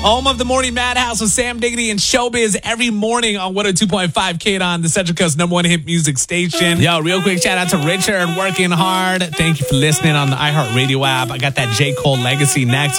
Home of the Morning Madhouse with Sam Diggity and Showbiz every morning on 102.5 KDON, the Central Coast #1 hit music station. Yo, real quick shout out to Richard, working hard. Thank you for listening on the iHeartRadio app. I got that J. Cole Legacy next.